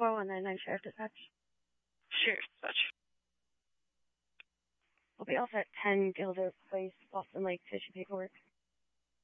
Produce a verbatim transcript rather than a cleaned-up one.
four one nine nine Sheriff Dispatch. Sheriff Dispatch. We'll be off at ten Gilder Place, Boston Lake, to issue paperwork.